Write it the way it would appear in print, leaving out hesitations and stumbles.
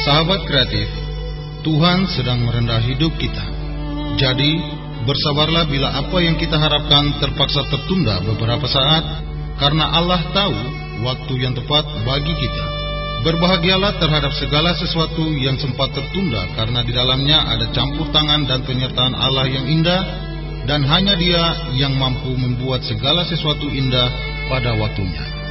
Sahabat kreatif, Tuhan sedang merendah hidup kita. Jadi, bersabarlah bila apa yang kita harapkan terpaksa tertunda beberapa saat, karena Allah tahu waktu yang tepat bagi kita. Berbahagialah terhadap segala sesuatu yang sempat tertunda, karena di dalamnya ada campur tangan dan penyertaan Allah yang indah, dan hanya Dia yang mampu membuat segala sesuatu indah pada waktunya.